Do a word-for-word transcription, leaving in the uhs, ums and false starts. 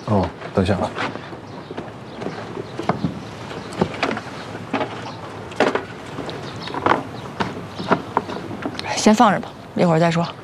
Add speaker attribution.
Speaker 1: 哦，等一下啊。
Speaker 2: 先放着吧，一会儿再说。